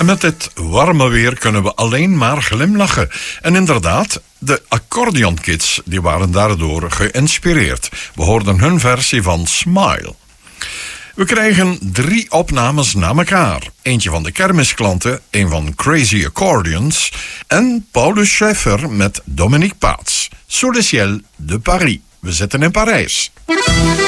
Met dit warme weer kunnen we alleen maar glimlachen. En inderdaad, de Accordeon Kids die waren daardoor geïnspireerd. We hoorden hun versie van Smile. We krijgen 3 opnames na elkaar. Eentje van de kermisklanten, een van Crazy Accordions en Paulus Schäfer met Dominique Paats. Sous le ciel de Paris. We zitten in Parijs.